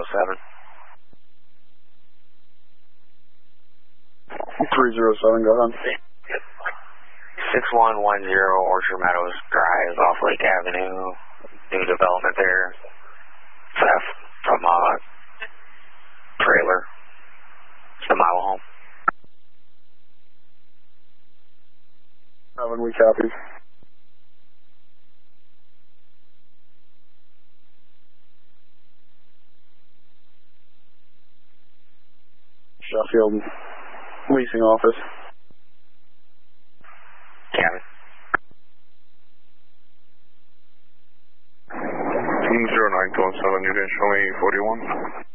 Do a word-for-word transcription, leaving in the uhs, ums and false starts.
seven. three zero seven, go ahead. six one one zero Orchard Meadows Drive off Lake Avenue. New development there. Theft from a trailer. It's the model home. Seven, we copy. Sheffield leasing office. Cabin. zero nine two one seven, you can show me forty-one.